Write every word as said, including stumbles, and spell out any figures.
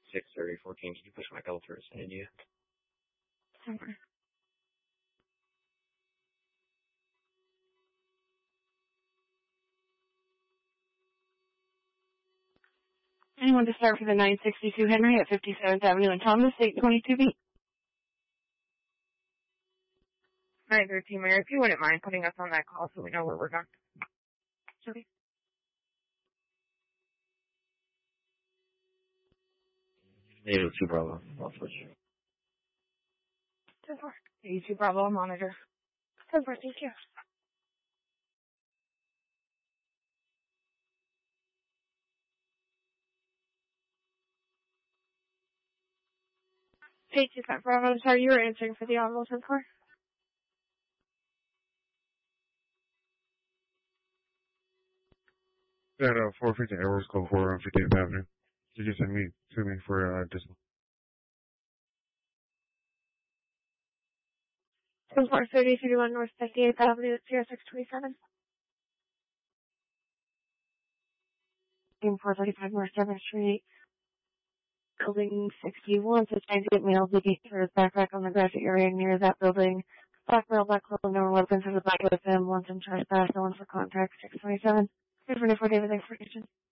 six thirty fourteen. Can you push my call first? I need you. Okay. Anyone to start for the nine sixty-two Henry at fifty-seventh Avenue in Thomas, eight twenty-two B? nine thirteen, Mayor, if you wouldn't mind putting us on that call so we know where we're going. Okay. eight oh two Bravo. I'll switch. ten four. eighty-two Bravo, monitor. ten four, thank you. eighty-two Bravo, I'm sorry, you were answering for the Honorable ten four. At uh, four fifty Edwards Code four on fifty-eighth Avenue. You can send me to me for uh, this one. ten four, thirty thirty-one North fifty-eighth Avenue, zero six twenty-seven. ten four thirty-five North seventh Street, building sixty-one, so trying to get mail to get for his backpack on the graduate area near that building. Black mail, black clothes, no weapons in the back with him, wants him trespass, no one for contact, six twenty-seven. Here's for David, thanks for your attention.